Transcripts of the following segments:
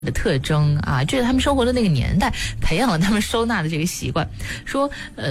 的特征啊，这是他们生活的那个年代培养了他们收纳的这个习惯。说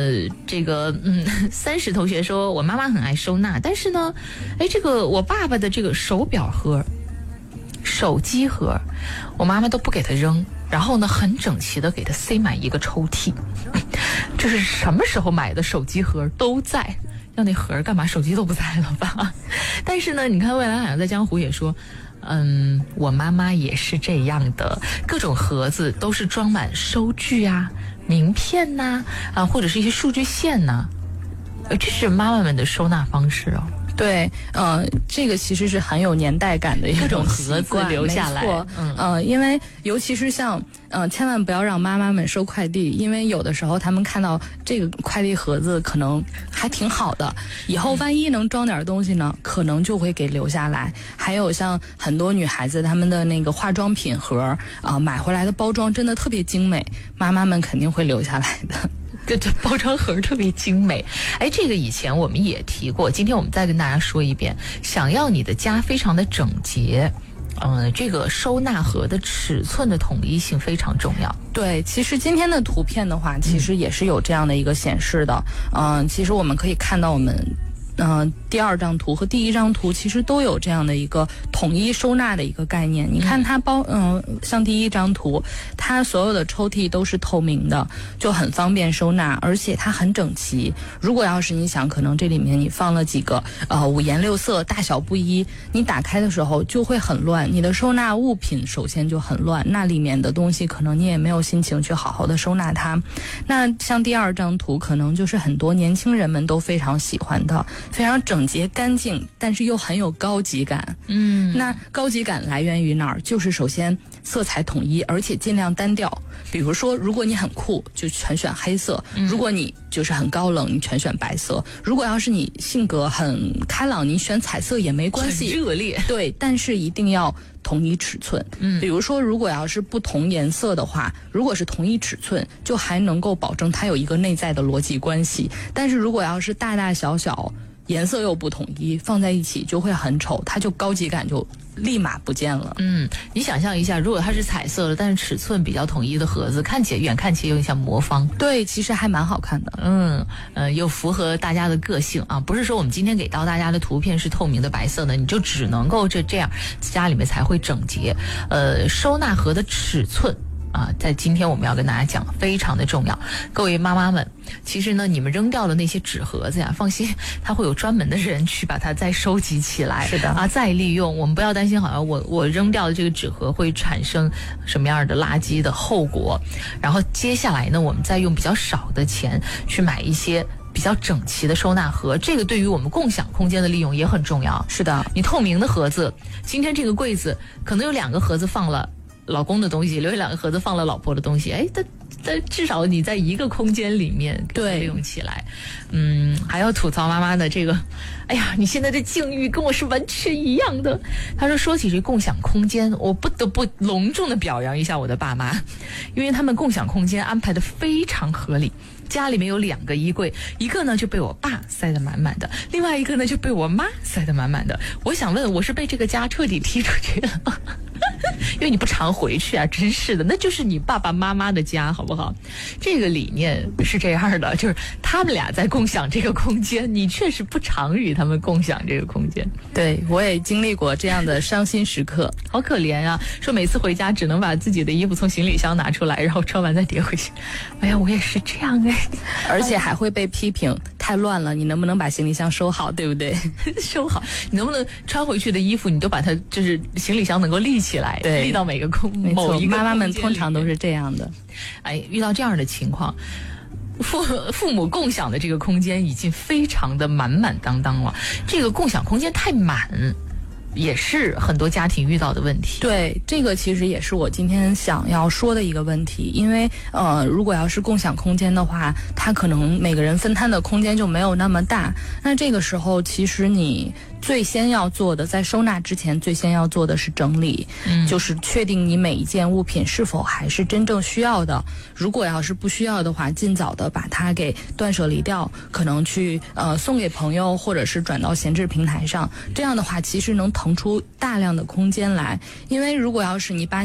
30同学说我妈妈很爱收纳，但是呢，这个我爸爸的这个手表盒、手机盒，我妈妈都不给他扔，然后呢很整齐的给他塞满一个抽屉。这是什么时候买的手机盒都在，要那盒干嘛？手机都不在了吧？但是呢，你看未来好像在江湖也说，我妈妈也是这样的，各种盒子都是装满收据啊、名片呐，或者是一些数据线呐，这是妈妈们的收纳方式哦。 对，这个其实是很有年代感的一种盒子留下来。 因为尤其是像千万不要让妈妈们收快递，因为有的时候他们看到这个快递盒子可能还挺好的，以后万一能装点东西呢，可能就会给留下来。还有像很多女孩子她们的那个化妆品盒买回来的包装真的特别精美，妈妈们肯定会留下来的。 这包装盒特别精美。这个以前我们也提过，今天我们再跟大家说一遍，想要你的家非常的整洁，这个收纳盒的尺寸的统一性非常重要。 对，其实今天的图片的话，其实也是有这样的一个显示的。其实我们可以看到我们第2张图和第1张图其实都有这样的一个统一收纳的一个概念。你看它像第1张图，它所有的抽屉都是透明的，就很方便收纳，而且它很整齐。如果要是你想可能这里面你放了几个五颜六色、大小不一，你打开的时候就会很乱，你的收纳物品首先就很乱，那里面的东西可能你也没有心情去好好的收纳它。那像第2张图可能就是很多年轻人们都非常喜欢的，非常整洁干净，但是又很有高级感。那高级感来源于哪儿？就是首先色彩统一，而且尽量单调。比如说，如果你很酷，就全选黑色；如果你就是很高冷，你全选白色；如果要是你性格很开朗，你选彩色也没关系， 很热烈。 对，但是一定要统一尺寸。比如说，如果要是不同颜色的话，如果是同一尺寸，就还能够保证它有一个内在的逻辑关系。但是如果要是大大小小，颜色又不统一，放在一起就会很丑，它就高级感就立马不见了。 你想象一下，如果它是彩色的，但是尺寸比较统一的盒子，远看起来有点像魔方。 对，其实还蛮好看的。 又符合大家的个性啊，不是说我们今天给到大家的图片是透明的白色的，你就只能够这样，家里面才会整洁。收纳盒的尺寸在今天我们要跟大家讲，非常的重要。各位妈妈们，其实呢，你们扔掉的那些纸盒子呀，放心，它会有专门的人去把它再收集起来， 是的再利用。我们不要担心，好像我扔掉的这个纸盒会产生什么样的垃圾的后果。然后接下来呢，我们再用比较少的钱去买一些比较整齐的收纳盒，这个对于我们共享空间的利用也很重要。 是的， 你透明的盒子，今天这个柜子可能有2个盒子放了老公的东西，留下2个盒子放了老婆的东西，但至少你在一个空间里面利用起来。还要吐槽妈妈的这个，你现在的境遇跟我是完全一样的。他说起这共享空间，我不得不隆重的表扬一下我的爸妈，因为他们共享空间安排的非常合理。家里面有2个衣柜，一个呢就被我爸塞得满满的，另外一个呢就被我妈塞得满满的。我想问，我是被这个家彻底踢出去了吗？因为你不常回去啊，真是的，那就是你爸爸妈妈的家，好不好？这个理念是这样的，就是他们俩在共享这个空间，你确实不常与他们共享这个空间。 对，我也经历过这样的伤心时刻， 好可怜啊！说每次回家只能把自己的衣服从行李箱拿出来，然后穿完再叠回去。我也是这样而且还会被批评太乱了，你能不能把行李箱收好，对不对？ 收好，你能不能穿回去的衣服，你都把它就是行李箱能够立起来， 对， 立到每个某一个妈妈们通常都是这样的。 遇到这样的情况，父母共享的这个空间已经非常的满满当当了，这个共享空间太满，也是很多家庭遇到的问题。 对，这个其实也是我今天想要说的一个问题。因为如果要是共享空间的话，它可能每个人分摊的空间就没有那么大，那这个时候其实你最先要做的，在收纳之前最先要做的是整理，就是确定你每一件物品是否还是真正需要的。如果要是不需要的话，尽早的把它给断舍离掉，可能去送给朋友，或者是转到闲置平台上。这样的话其实能腾出大量的空间来。因为如果要是你把你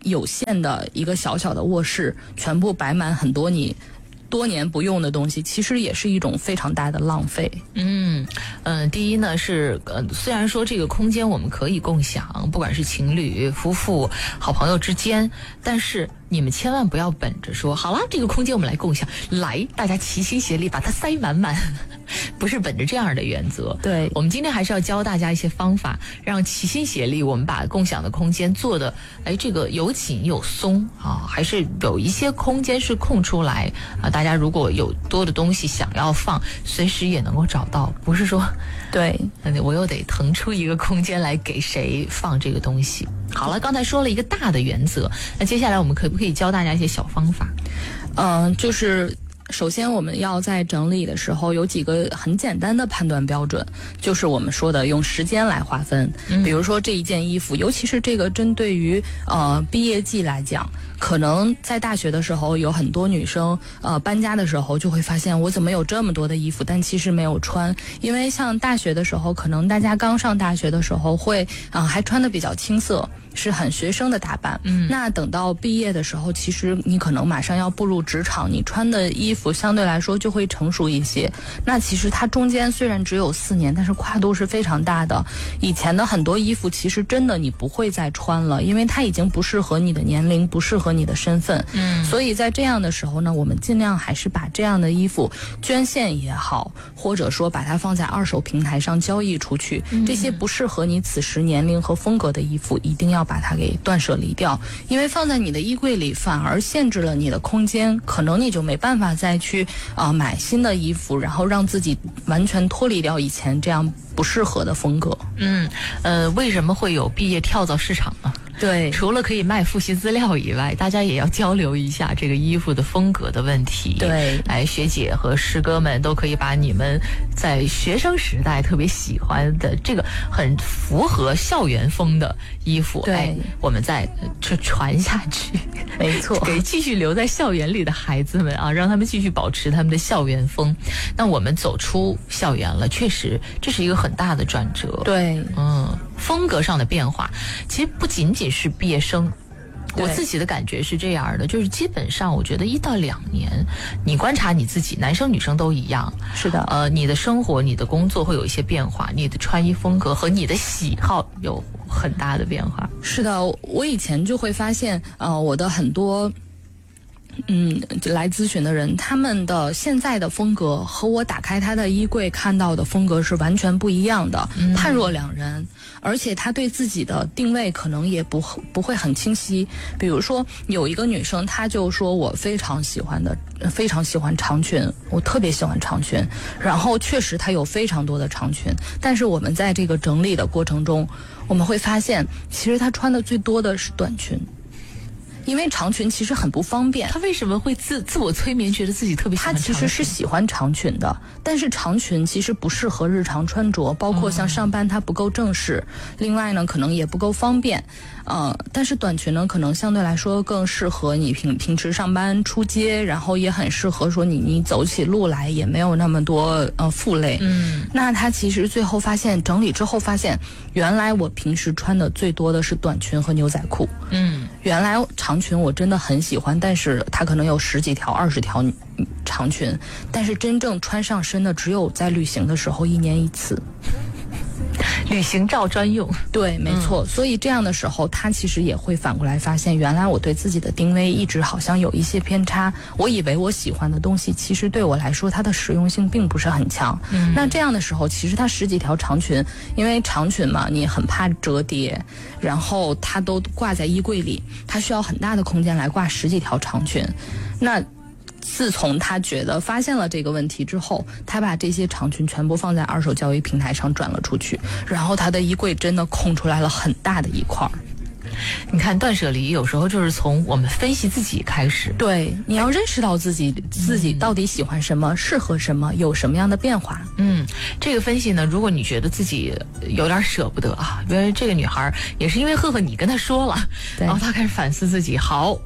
有限的一个小小的卧室全部摆满很多你多年不用的东西，其实也是一种非常大的浪费。 第一呢是虽然说这个空间我们可以共享，不管是情侣、夫妇、好朋友之间，但是你们千万不要本着说好了这个空间我们来共享，来大家齐心协力把它塞满满，不是本着这样的原则。 对， 我们今天还是要教大家一些方法，让齐心协力我们把共享的空间做的这个有紧有松啊，还是有一些空间是空出来啊。大家如果有多的东西想要放，随时也能够找到，不是说对我又得腾出一个空间来给谁放这个东西。好了，刚才说了一个大的原则，那接下来我们可不可以教大家一些小方法？ 就是首先我们要在整理的时候有几个很简单的判断标准，就是我们说的用时间来划分。比如说这一件衣服，尤其是这个针对于毕业季来讲，可能在大学的时候有很多女生搬家的时候就会发现我怎么有这么多的衣服，但其实没有穿。因为像大学的时候，可能大家刚上大学的时候会还穿得比较青涩，是很学生的打扮。那等到毕业的时候，其实你可能马上要步入职场，你穿的衣服相对来说就会成熟一些。那其实它中间虽然只有4年，但是跨度是非常大的。以前的很多衣服其实真的你不会再穿了，因为它已经不适合你的年龄，不适合你的身份。所以在这样的时候呢，我们尽量还是把这样的衣服捐献也好，或者说把它放在二手平台上交易出去。这些不适合你此时年龄和风格的衣服，一定要把它给断舍离掉，因为放在你的衣柜里反而限制了你的空间，可能你就没办法再去买新的衣服，然后让自己完全脱离掉以前这样不适合的风格。 为什么会有毕业跳蚤市场呢？ 对， 除了可以卖复习资料以外，大家也要交流一下这个衣服的风格的问题。 对， 学姐和师哥们都可以把你们在学生时代特别喜欢的这个很符合校园风的衣服，我们再传下去。 没错， 给继续留在校园里的孩子们啊，让他们继续保持他们的校园风。那我们走出校园了，确实这是一个很大的转折。 对， 风格上的变化，其实不仅仅是毕业生。我自己的感觉是这样的，就是基本上我觉得1到2年，你观察你自己，男生女生都一样。 是的， 你的生活、你的工作会有一些变化，你的穿衣风格和你的喜好有很大的变化。 是的，我以前就会发现，我的很多来咨询的人，他们的现在的风格和我打开他的衣柜看到的风格是完全不一样的，判若两人。而且他对自己的定位可能也不会很清晰。比如说有一个女生，她就说我非常喜欢长裙，我特别喜欢长裙，然后确实她有非常多的长裙，但是我们在这个整理的过程中，我们会发现其实她穿的最多的是短裙。因为长裙其实很不方便。 他为什么会自我催眠，觉得自己特别喜欢长裙？ 他其实是喜欢长裙的，但是长裙其实不适合日常穿着，包括像上班它不够正式，另外呢可能也不够方便。但是短裙呢可能相对来说更适合你平时上班出街，然后也很适合说你走起路来也没有那么多负累。那他其实最后发现，整理之后发现，原来我平时穿的最多的是短裙和牛仔裤。原来长裙我真的很喜欢，但是它可能有10几条、20条长裙，但是真正穿上身的只有在旅行的时候1年1次。 旅行照专用。 对，没错。所以这样的时候，他其实也会反过来发现，原来我对自己的定位一直好像有一些偏差。我以为我喜欢的东西，其实对我来说它的实用性并不是很强。那这样的时候，其实它10几条长裙，因为长裙嘛，你很怕折叠，然后它都挂在衣柜里，它需要很大的空间来挂10几条长裙。那自从他觉得发现了这个问题之后，他把这些长裙全部放在二手交易平台上转了出去，然后他的衣柜真的空出来了很大的一块。 你看，断舍离有时候就是从我们分析自己开始。 对，你要认识到自己到底喜欢什么，适合什么，有什么样的变化。 这个分析呢，如果你觉得自己有点舍不得啊，因为这个女孩也是因为赫赫你跟她说了，然后她开始反思自己，好啊，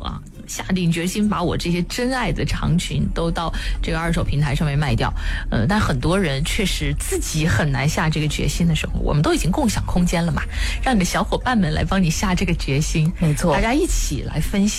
下定决心把我这些真爱的长裙都到这个二手平台上面卖掉。但很多人确实自己很难下这个决心的时候，我们都已经共享空间了嘛，让你的小伙伴们来帮你下这个决心， 没错， 大家一起来分析。